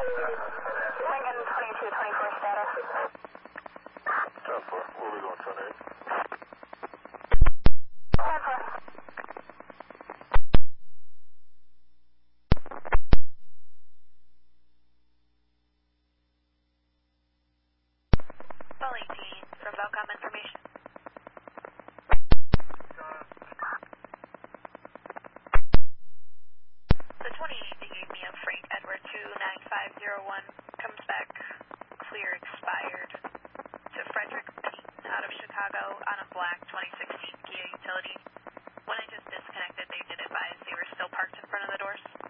Lincoln 2224 status. 10-4, where are we going, 10-8? 10-4. Bell 18 from Belcom information. The 28 that gave me a Frank Edward 29501 comes back clear expired to Frederick Payton out of Chicago on a black 2016 Kia utility. When I just disconnected, they did advise they were still parked in front of the doors.